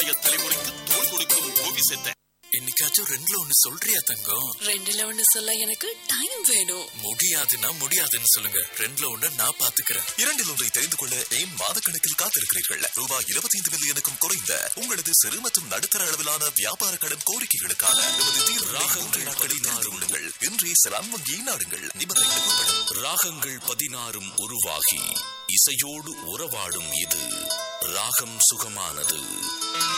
இளைய தலைமுறைக்கு தோள் கொடுக்கும் கோவி செத்த. என்னைக்காச்சும் ரெண்டுல ஒண்ணு சொல்றியா தங்கம்? ரெண்டுல ஒண்ணு சொல்ல எனக்கு டைம் வேணும். முடியாதுன்னா முடியாதுன்னு சொல்லுங்க. ரெண்டுல ஒண்ணு நான் பாத்துக்கிறேன். இரண்டில் ஒன்றை தெரிந்து கொள்ள ஏன் மாதக்கணக்கில் காத்திருக்கிறீர்கள்? ரூபாய் 25 மில்லியனுக்கும் குறைந்த உங்களது சிறு மற்றும் நடுத்தர அளவிலான வியாபார கடன் கோரிக்கைகளுக்கான ராகங்கள் நாடுங்கள். இன்றே செலான் வங்கியை நாடுங்கள். நிபந்தனைகள். ராகங்கள் 16 உருவாகி இசையோடு உறவாடும் இது ராகம் சுகமானது.